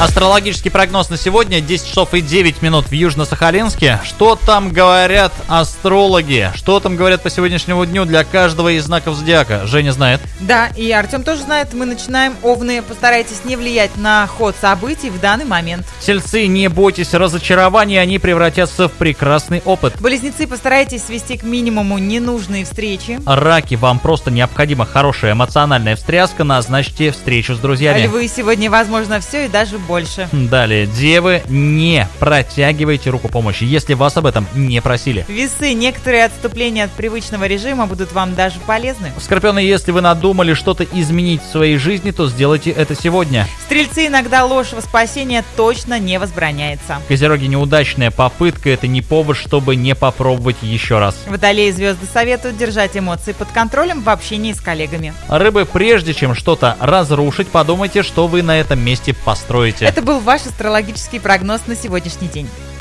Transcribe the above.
Астрологический прогноз на сегодня 10 часов и 9 минут в Южно-Сахалинске. Что там говорят астрологи? Что там говорят по сегодняшнему дню для каждого из знаков зодиака? Женя знает. Да, и Артем тоже знает. Мы начинаем. Овны, постарайтесь не влиять на ход событий в данный момент. Тельцы, не бойтесь разочарований, они превратятся в прекрасный опыт. Близнецы, постарайтесь свести к минимуму ненужные встречи. Раки, вам просто необходима хорошая эмоциональная встряска, назначьте встречу с друзьями. Львы, сегодня возможно все и даже больше. Далее, девы, не протягивайте руку помощи, если вас об этом не просили. Весы, некоторые отступления от привычного режима будут вам даже полезны. Скорпионы, если вы надумали что-то изменить в своей жизни, то сделайте это сегодня. Стрельцы, иногда ложь во спасение точно не возбраняется. Козероги, неудачная попытка – это не повод, чтобы не попробовать еще раз. Водолеи, звезды советуют держать эмоции под контролем в общении с коллегами. Рыбы, прежде чем что-то разрушить, подумайте, что вы на этом месте построите. Это был ваш астрологический прогноз на сегодняшний день.